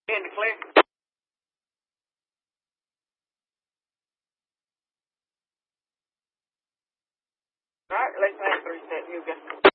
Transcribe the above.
In the clear. All right, let's have 3 set. You go.